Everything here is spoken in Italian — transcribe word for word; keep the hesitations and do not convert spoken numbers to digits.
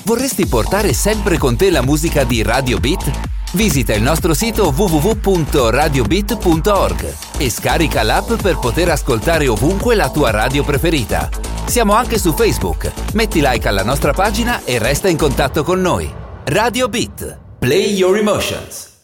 Vorresti portare sempre con te la musica di Radio Beat? Visita il nostro sito w w w punto radio beat punto org e scarica l'app per poter ascoltare ovunque la tua radio preferita. Siamo anche su Facebook. Metti like alla nostra pagina e resta in contatto con noi. Radio Beat. Play your emotions.